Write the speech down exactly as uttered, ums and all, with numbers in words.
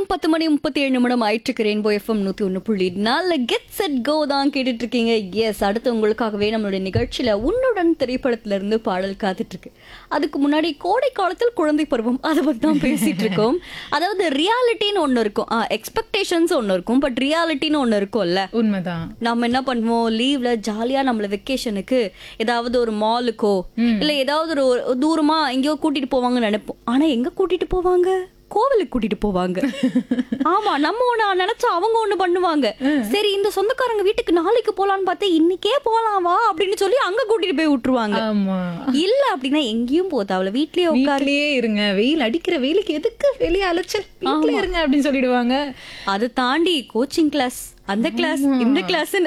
பத்து மணி முப்பத்தி ஏழு நிமிடம் ஆயிட்டு ரெயின்போ எஃப்எம் நூத்தி ஒன்று புள்ளி நாலு கெட் செட் கோ தான் கேட்டுட்டு இருக்கீங்க. எஸ், அடுத்து உங்களுக்காகவே நம்மளுடைய நிகழ்ச்சியில உன்னுடன் திரைப்படத்துல இருந்து பாடல் காத்துட்டு இருக்கு. அதுக்கு முன்னாடி கோடை காலத்தில் குழந்தை பருவம் அதை பத்தி தான் பேசிட்டு இருக்கோம். அதாவது ரியாலிட்டின்னு ஒண்ணு இருக்கும், எக்ஸ்பெக்டேஷன்ஸ் ஒண்ணு இருக்கும், பட் ரியாலிட்டின்னு ஒண்ணு இருக்கும்ல. உண்மைதான். நம்ம என்ன பண்ணுவோம், லீவ்ல ஜாலியா நம்மள வெக்கேஷனுக்கு ஏதாவது ஒரு மாலுக்கோ இல்ல ஏதாவது ஒரு தூரமா எங்கேயோ கூட்டிட்டு போவாங்கன்னு நினைப்போம். ஆனா எங்க கூட்டிட்டு போவாங்க? கோவிலுக்கு கூட்டிட்டு போவாங்க. ஆமா, நம்ம ஒண்ணு நினைச்சா அவங்க ஒண்ணு பண்ணுவாங்க. சரி, இந்த சொந்தக்காரங்க வீட்டுக்கு நாளைக்கு போலான்னு பார்த்தா இன்னைக்கே போலாம் வா அப்படின்னு சொல்லி அங்க கூட்டிட்டு போய் விட்டுருவாங்க. இல்ல அப்படின்னா எங்கேயும் போதா, அவளை வீட்லயே உட்கார்லயே இருங்க, வெயில் அடிக்கிற வெயிலுக்கு எதுக்கு வெளியே அலைச்சல், வீட்லயே இருங்க அப்படின்னு சொல்லிடுவாங்க. அதை தாண்டி கோச்சிங் கிளாஸ், அந்த கிளாஸ், இந்த கிளாஸ்